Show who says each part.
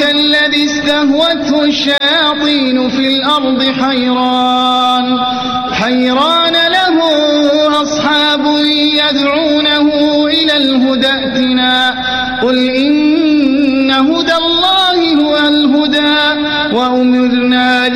Speaker 1: كالذي استهوته الشياطين في الأرض حيران له أصحاب يدعونه إلى الهدى ائتنا قل إن